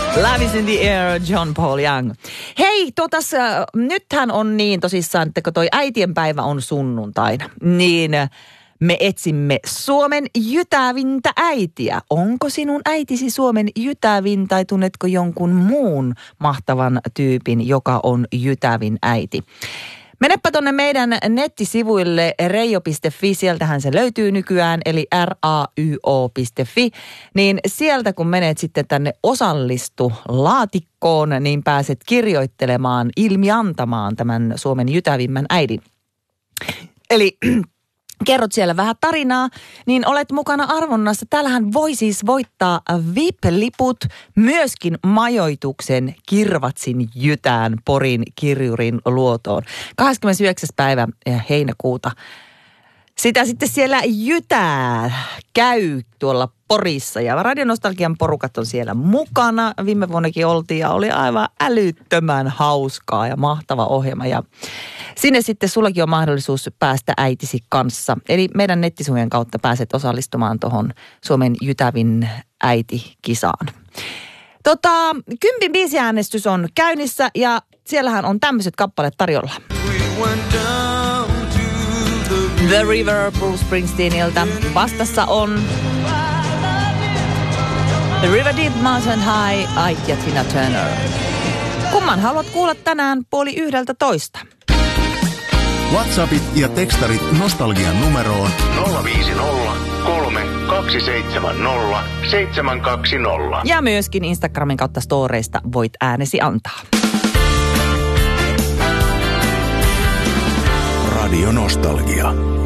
Love is in the air, John Paul Young. Hei, nythän on niin tosissaan, että kun toi äitienpäivä on sunnuntaina, niin me etsimme Suomen jytävintä äitiä. Onko sinun äitisi Suomen jytävin tai tunnetko jonkun muun mahtavan tyypin, joka on jytävin äiti? Menepä tonne meidän nettisivuille reijo.fi, sieltähän se löytyy nykyään, eli rayo.fi. Niin sieltä kun menet sitten tänne osallistu-laatikkoon, niin pääset kirjoittelemaan, ilmiantamaan tämän Suomen jytävimmän äidin. Eli kerrot siellä vähän tarinaa, niin olet mukana arvonnassa. Täällähän voi siis voittaa VIP-liput, myöskin majoituksen Kirvatsin Jytään Porin Kirjurin luotoon. 29. päivä heinäkuuta. Sitä sitten siellä Jytää käy tuolla Porissa ja Radionostalgian porukat on siellä mukana. Viime vuonnakin oltiin ja oli aivan älyttömän hauskaa ja mahtava ohjelma ja sinne sitten sullakin on mahdollisuus päästä äitisi kanssa. Eli meidän nettisivujen kautta pääset osallistumaan tuohon Suomen jytävin äiti-kisaan. 10 biisiäänestys on käynnissä ja siellähän on tämmöiset kappaleet tarjolla. The River Bruce Springsteenilta. Vastassa on The River Deep Mountain High, Ike ja Tina Turner. Kumman haluat kuulla tänään 11:30? WhatsAppit ja tekstarit nostalgian numeroon 050 3270 720. Ja myöskin Instagramin kautta storeista voit äänesi antaa. Radio Nostalgia.